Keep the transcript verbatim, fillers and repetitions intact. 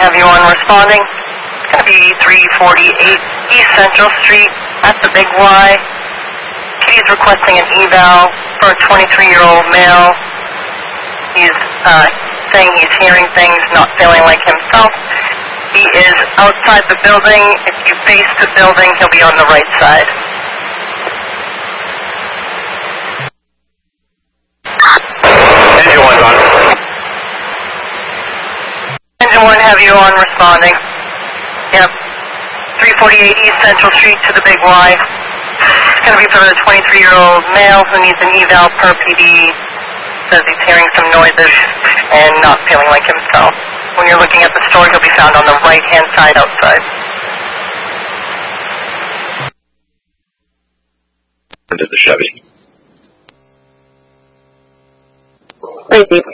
have you on responding. It's going to be three forty-eight East Central Street at the Big Y. He's requesting an eval for a twenty-three-year-old male. He's uh, saying he's hearing things, not feeling like himself. He is outside the building. If you face the building, he'll be on the right side. Engine one's on. Engine one, have you on responding. Yep. three forty-eight East Central Street to the Big Y. It's going to be for a twenty-three-year-old male who needs an eval per P D. Says he's hearing some noises and not feeling like himself. When you're looking at the store, he'll be found on the right-hand side outside. Into the Chevy. Thank you.